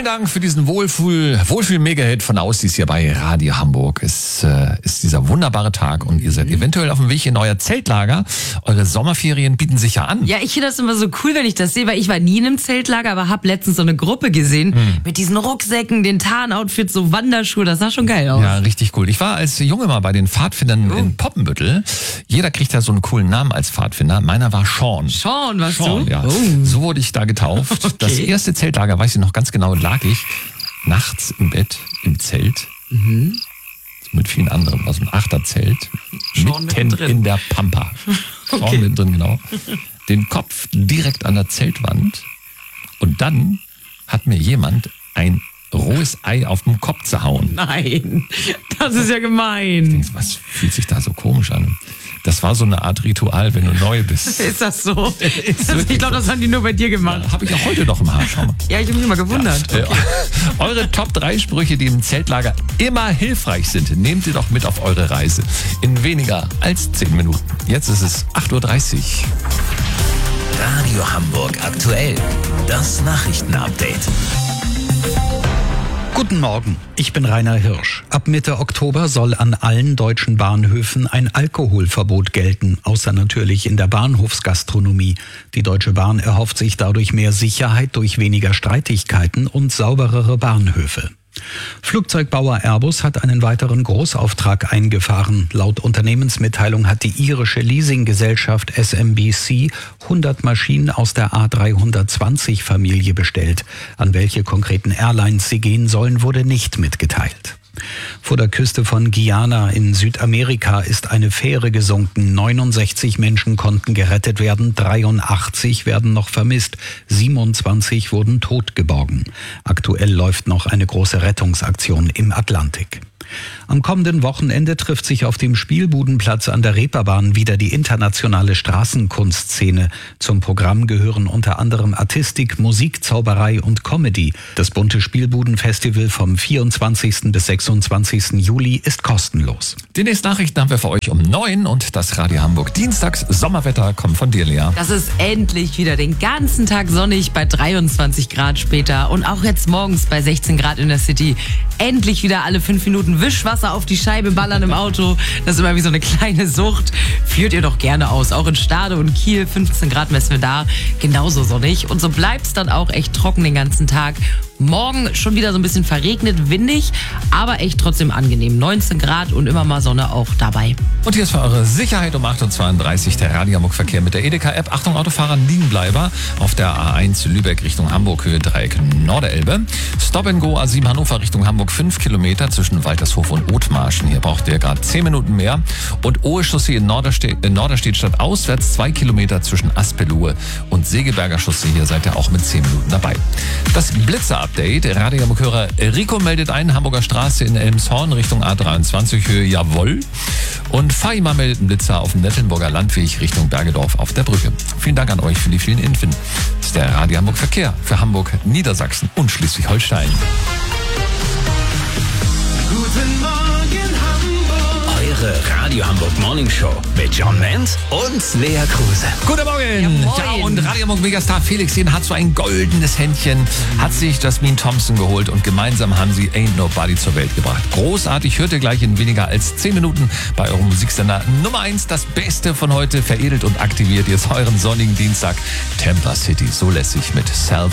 Vielen Dank für diesen Wohlfühl-Mega-Hit von Ausdies hier bei Radio Hamburg. Es ist dieser wunderbare Tag und ihr seid eventuell auf dem Weg in euer Zeltlager. Eure Sommerferien bieten sich ja an. Ja, ich finde das immer so cool, wenn ich das sehe, weil ich war nie in einem Zeltlager, aber habe letztens so eine Gruppe gesehen mit diesen Rucksäcken, den Tarnoutfits, so Wanderschuhe. Das sah schon geil aus. Ja, richtig cool. Ich war als Junge mal bei den Pfadfindern in Poppenbüttel. Jeder kriegt ja so einen coolen Namen als Pfadfinder. Meiner war Sean. Sean, warst du? Ja. So wurde ich da getauft. Okay. Das erste Zeltlager, weiß ich noch ganz genau, lag ich nachts im Bett, im Zelt, mit vielen anderen, also ein Achterzelt, mitten in der Pampa. Okay. Mittendrin, genau. Den Kopf direkt an der Zeltwand und dann hat mir jemand ein rohes Ei auf den Kopf zerhauen. Nein, das ist ja gemein. Was fühlt sich da so komisch an? Das war so eine Art Ritual, wenn du neu bist. Ist das so? Ich glaube, das haben die nur bei dir gemacht. Ja, habe ich auch heute noch im Haar. Schau mal. Ja, ich habe mich immer gewundert. Ja. Okay. Eure Top 3 Sprüche, die im Zeltlager immer hilfreich sind, nehmt ihr doch mit auf eure Reise. In weniger als 10 Minuten. Jetzt ist es 8.30 Uhr. Radio Hamburg aktuell. Das Nachrichtenupdate. Guten Morgen, ich bin Rainer Hirsch. Ab Mitte Oktober soll an allen deutschen Bahnhöfen ein Alkoholverbot gelten, außer natürlich in der Bahnhofsgastronomie. Die Deutsche Bahn erhofft sich dadurch mehr Sicherheit durch weniger Streitigkeiten und sauberere Bahnhöfe. Flugzeugbauer Airbus hat einen weiteren Großauftrag eingefahren. Laut Unternehmensmitteilung hat die irische Leasinggesellschaft SMBC 100 Maschinen aus der A320-Familie bestellt. An welche konkreten Airlines sie gehen sollen, wurde nicht mitgeteilt. Vor der Küste von Guyana in Südamerika ist eine Fähre gesunken. 69 Menschen konnten gerettet werden, 83 werden noch vermisst, 27 wurden tot geborgen. Aktuell läuft noch eine große Rettungsaktion im Atlantik. Am kommenden Wochenende trifft sich auf dem Spielbudenplatz an der Reeperbahn wieder die internationale Straßenkunstszene. Zum Programm gehören unter anderem Artistik, Musik, Zauberei und Comedy. Das bunte Spielbudenfestival vom 24. bis 26. Juli ist kostenlos. Die nächsten Nachrichten haben wir für euch um 9 und das Radio Hamburg Dienstags Sommerwetter kommt von dir, Lea. Das ist endlich wieder den ganzen Tag sonnig bei 23 Grad später und auch jetzt morgens bei 16 Grad in der City. Endlich wieder alle 5 Minuten Wischwasser auf die Scheibe ballern im Auto. Das ist immer wie so eine kleine Sucht. Führt ihr doch gerne aus. Auch in Stade und Kiel, 15 Grad messen wir da. Genauso sonnig. Und so bleibt es dann auch echt trocken den ganzen Tag. Morgen schon wieder so ein bisschen verregnet, windig, aber echt trotzdem angenehm. 19 Grad und immer mal Sonne auch dabei. Und hier ist für eure Sicherheit um 8.32 Uhr der Radio Hamburg Verkehr mit der Edeka-App. Achtung, Autofahrer, Liegenbleiber auf der A1 Lübeck Richtung Hamburg, Höhe Dreieck Norderelbe. Stop and Go A7 Hannover Richtung Hamburg, 5 Kilometer zwischen Waltershof und Othmarschen. Hier braucht ihr gerade 10 Minuten mehr. Und Ohe-Chaussee in Norderstedt statt auswärts 2 Kilometer zwischen Aspelohe und Segeberger Chaussee. Hier seid ihr auch mit 10 Minuten dabei. Das Blitzer-Update. Radio Hamburg-Hörer Rico meldet ein, Hamburger Straße in Elmshorn Richtung A23 Höhe Jawohl. Und Fahima meldet einen Blitzer auf dem Nettelnburger Landweg Richtung Bergedorf auf der Brücke. Vielen Dank an euch für die vielen Infos. Das ist der Radio Hamburg Verkehr für Hamburg, Niedersachsen und Schleswig-Holstein. Guten Morgen Hamburg. Eure Radio Hamburg Morning Show mit John Menz und Lea Kruse. Guten Morgen. Ja, und Radio Hamburg Megastar Felix Jähn hat so ein goldenes Händchen, hat sich Jasmine Thompson geholt und gemeinsam haben sie Ain't Nobody zur Welt gebracht. Großartig, hört ihr gleich in weniger als 10 Minuten bei eurem Musiksender Nummer 1. Das Beste von heute veredelt und aktiviert jetzt euren sonnigen Dienstag. Tampa City, so lässig mit Self